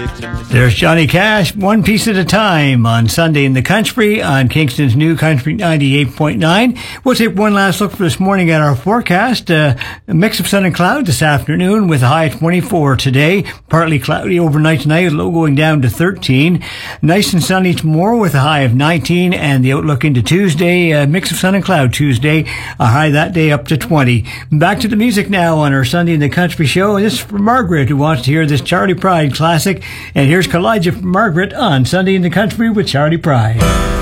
There's Johnny Cash, One Piece at a Time on Sunday in the Country on Kingston's New Country 98.9. We'll take one last look for this morning at our forecast. A mix of sun and cloud this afternoon with a high of 24 today. Partly cloudy overnight tonight, low going down to 13. Nice and sunny tomorrow with a high of 19. And the outlook into Tuesday, a mix of sun and cloud Tuesday, a high that day up to 20. Back to the music now on our Sunday in the Country show. This is for Margaret, who wants to hear this Charley Pride classic. And here's Kalijah from Margaret on Sunday in the Country with Charley Pride.